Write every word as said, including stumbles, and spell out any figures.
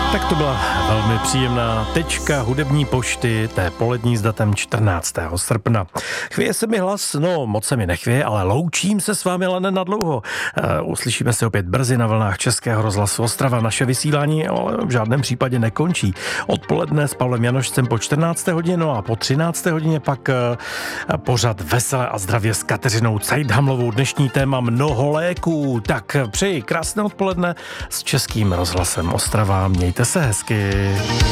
Tak to byla velmi příjemná tečka hudební pošty té polední s datem čtrnáctého srpna. Chvěje se mi hlas, no moc se mi nechvěje, ale loučím se s vámi ale nenadlouho. Uh, uslyšíme se opět brzy na vlnách Českého rozhlasu Ostrava. Naše vysílání ale v žádném případě nekončí. Odpoledne s Pavlem Janošcem po čtrnácté hodině, no a po třinácté hodině pak uh, pořad Veselé a zdravě s Kateřinou Cajdhamlovou. Dnešní téma mnoho léků. Tak přeji krásné odpoledne s Českým rozhlasem Ostrava. Mějte se hezky.